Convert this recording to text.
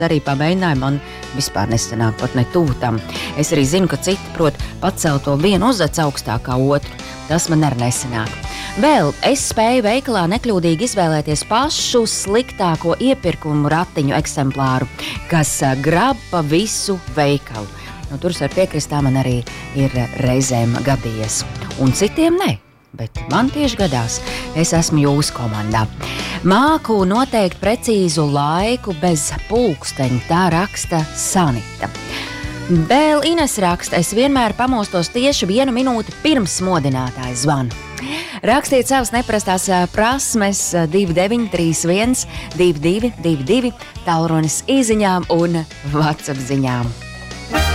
arī pamēģināju, man vispār nesanāk pat ne tuvu tam. Es arī zinu, ka citi prot pacelt to vienu uzacu augstāk kā otru. Tas man arī nesanāk. Vēl es spēju veikalā nekļūdīgi izvēlēties pašu sliktāko iepirkumu ratiņu eksemplāru, kas grab pa visu veikalu. Nu, tur var piekrist, tā man arī ir reizēm gadījies. Un citiem ne. Bet man tieši gadās, es esmu jūsu komandā. Māku noteikt precīzu laiku bez pulksteņa, tā raksta Sanita. Vēl Ines raksta, es vienmēr pamostos tieši 1 minūti pirms modinātāja zvana. Rakstiet savas neparastās prasmes 2931 2222 tālrunis īziņām un WhatsApp ziņām.